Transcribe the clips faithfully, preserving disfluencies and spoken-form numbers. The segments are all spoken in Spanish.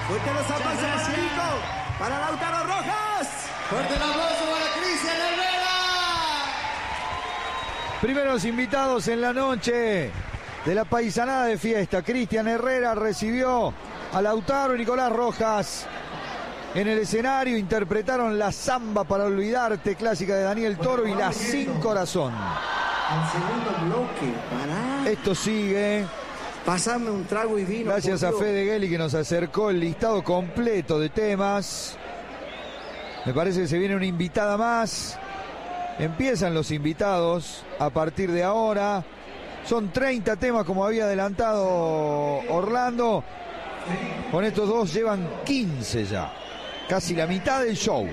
Fuerte los aplausos, Nico, para Lautaro Rojas. Fuerte el aplauso para Cristian Herrera. Primeros invitados en la noche de la paisanada de fiesta. Cristian Herrera recibió a Lautaro y Nicolás Rojas en el escenario. Interpretaron la Samba para Olvidarte, clásica de Daniel Toro, y la Sin Corazón. Al segundo bloque, pará. Esto sigue. Pasame un trago y vino. Gracias a Fede Gelli, que nos acercó el listado completo de temas. Me parece que se viene una invitada más. Empiezan los invitados a partir de ahora. Son treinta temas, como había adelantado Orlando. Con estos dos llevan quince ya. Casi la mitad del show.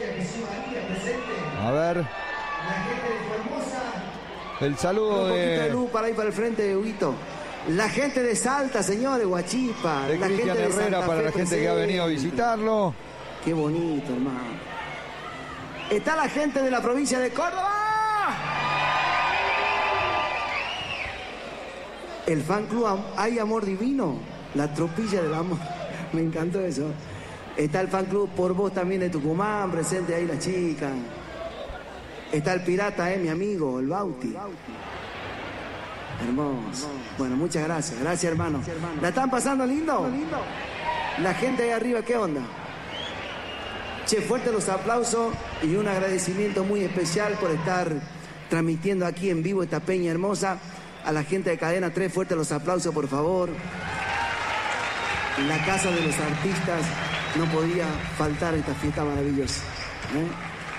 A ver. El saludo un poquito de de... luz para ir para el frente, Huguito. La gente de Salta, señores, Huachipa. de la Cristian gente de Herrera, Santa para Fe la gente que ha presente. venido a visitarlo. Qué bonito, hermano. Está la gente de la provincia de Córdoba. El fan club Am- Hay Amor Divino. La tropilla del amor. Me encantó eso. Está el fan club Por Vos también de Tucumán, presente ahí la chica. Está el pirata, eh, mi amigo, el Bauti. Hermoso. Bueno, muchas gracias. Gracias, hermano. ¿La están pasando lindo? La gente ahí arriba, ¿qué onda? Che, fuerte los aplausos y un agradecimiento muy especial por estar transmitiendo aquí en vivo esta peña hermosa. A la gente de Cadena tres, fuerte los aplausos, por favor. En la casa de los artistas no podía faltar esta fiesta maravillosa. ¿eh?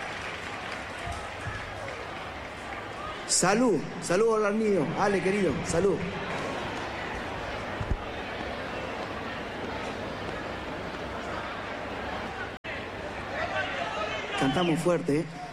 Salud, salud al niño. Ale, querido, salud. Cantamos fuerte, ¿eh?